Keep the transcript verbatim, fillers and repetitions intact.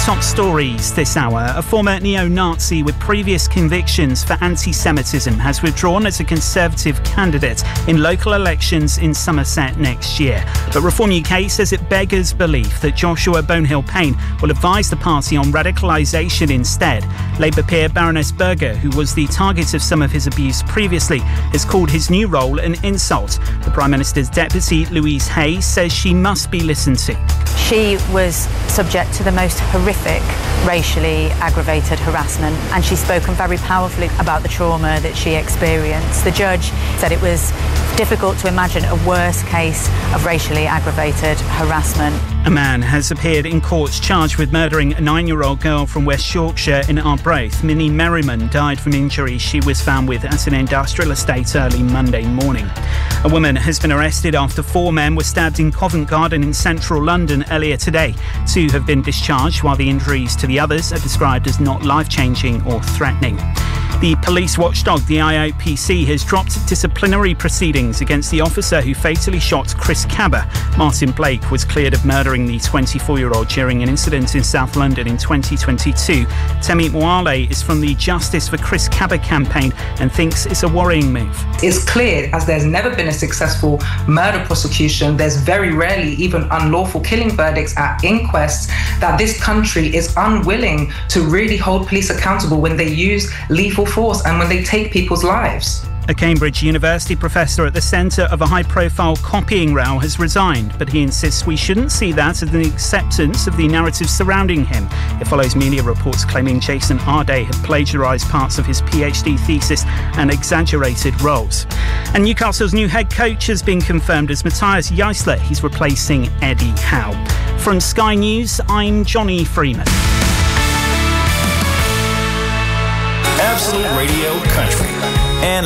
Top stories this hour. A former neo-Nazi with previous convictions for anti-Semitism has withdrawn as a Conservative candidate in local elections in Somerset next year. But Reform U K says it beggars belief that Joshua Bonehill-Payne will advise the party on radicalisation instead. Labour peer Baroness Berger, who was the target of some of his abuse previously, has called his new role an insult. The Prime Minister's deputy, Louise Hay, says she must be listened to. She was subject to the most horrific racially aggravated harassment, and she's spoken very powerfully about the trauma that she experienced. The judge said it was difficult to imagine a worse case of racially aggravated harassment. A man has appeared in court charged with murdering a nine-year-old girl from West Yorkshire in Arbroath. Minnie Merriman died from injuries she was found with at an industrial estate early Monday morning. A woman has been arrested after four men were stabbed in Covent Garden in central London earlier today. Two have been discharged, while the injuries to the others are described as not life-changing or threatening. The police watchdog, the I O P C, has dropped disciplinary proceedings against the officer who fatally shot Chris Cabba. Martin Blake was cleared of murdering the twenty-four-year-old during an incident in South London in twenty twenty-two. Temi Mwale is from the Justice for Chris Cabba campaign and thinks it's a worrying move. It's clear, as there's never been a successful murder prosecution, there's very rarely even unlawful killing verdicts at inquests, that this country is unwilling to really hold police accountable when they use lethal force and when they take people's lives. A Cambridge University professor at the centre of a high-profile copying row has resigned, but he insists we shouldn't see that as an acceptance of the narrative surrounding him. It follows media reports claiming Jason Arday had plagiarised parts of his PhD thesis and exaggerated roles. And Newcastle's new head coach has been confirmed as Matthias Jaissle. He's replacing Eddie Howe. From Sky News, I'm Johnny Freeman. Absolute Radio Country.